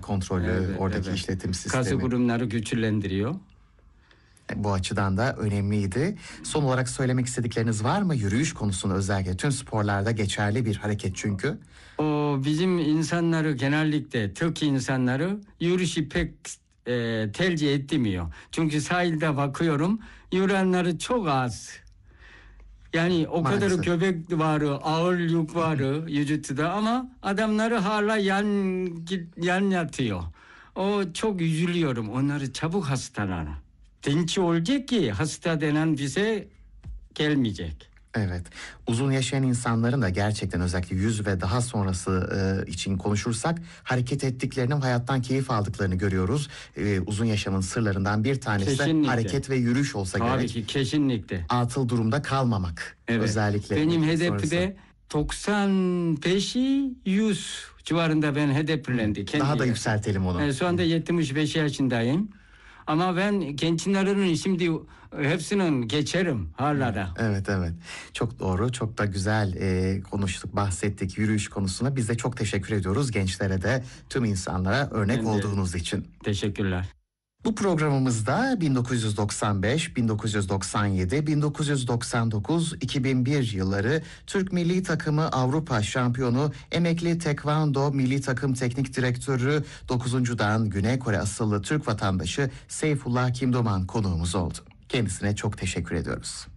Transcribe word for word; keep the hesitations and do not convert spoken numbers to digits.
kontrolü, Evet, oradaki evet. işletim sistemi. Kas grubları güçlendiriyor. Bu açıdan da önemliydi. Son olarak söylemek istedikleriniz var mı? Yürüyüş konusunda özellikle tüm sporlarda geçerli bir hareket çünkü. O bizim insanları genellikle Türk insanları yürüyüşü pek e, tercih etmiyor. Çünkü sahilde bakıyorum yürüyenleri çok az. Yani o Maalesef. kadar göbek var, ağır yük var vücutta ama adamları hala yan yan yatıyor. O çok üzülüyorum. Onları çabuk hastalanır. Dinç olacak ki hasta denen bize gelmeyecek. Evet. Uzun yaşayan insanların da gerçekten özellikle yüz ve daha sonrası e, için konuşursak hareket ettiklerinin hayattan keyif aldıklarını görüyoruz. E, uzun yaşamın sırlarından bir tanesi Kesinlikle. hareket ve yürüyüş olsa Tabii gerek. ki kesinlikle. Atıl durumda kalmamak. Evet. Özellikle. Benim sonrası. hedefte doksan beşi yüz civarında ben hedeflendi. Daha da yükseltelim onu. E, şu anda yetmiş beş yaşındayım. Ama ben gençlerin şimdi hepsinin geçerim hala da. Evet evet. Çok doğru. Çok da güzel e, konuştuk, bahsettik yürüyüş konusuna. Biz de çok teşekkür ediyoruz gençlere de tüm insanlara örnek Ben de. olduğunuz için. Teşekkürler. Bu programımızda bin dokuz yüz doksan beş, bin dokuz yüz doksan yedi, bin dokuz yüz doksan dokuz, iki bin bir yılları Türk Milli Takımı Avrupa Şampiyonu, emekli Tekvando Milli Takım Teknik Direktörü, dokuzuncu Dan Güney Kore asıllı Türk vatandaşı Seyfullah Kimdoman konuğumuz oldu. Kendisine çok teşekkür ediyoruz.